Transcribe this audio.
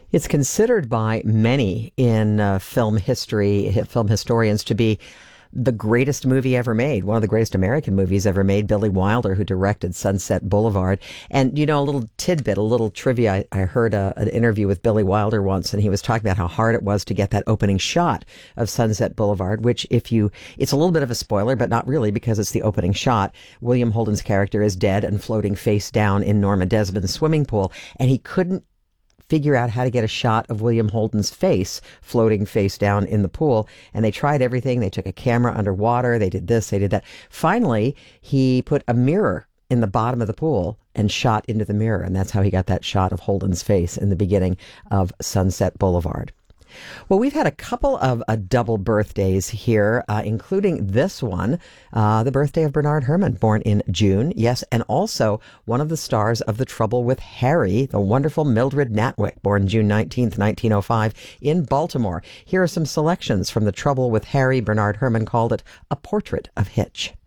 It's considered by many in film history, film historians, to be the greatest movie ever made, one of the greatest American movies ever made. Billy Wilder, who directed Sunset Boulevard. And, a little tidbit, a little trivia. I heard an interview with Billy Wilder once, and he was talking about how hard it was to get that opening shot of Sunset Boulevard, which it's a little bit of a spoiler, but not really, because it's the opening shot. William Holden's character is dead and floating face down in Norma Desmond's swimming pool, and he couldn't figure out how to get a shot of William Holden's face floating face down in the pool. And they tried everything. They took a camera underwater. They did this, they did that. Finally, he put a mirror in the bottom of the pool and shot into the mirror. And that's how he got that shot of Holden's face in the beginning of Sunset Boulevard. Well, we've had a couple of double birthdays here, including this one, the birthday of Bernard Herrmann, born in June. Yes, and also one of the stars of The Trouble with Harry, the wonderful Mildred Natwick, born June 19th, 1905, in Baltimore. Here are some selections from The Trouble with Harry. Bernard Herrmann called it a portrait of Hitch.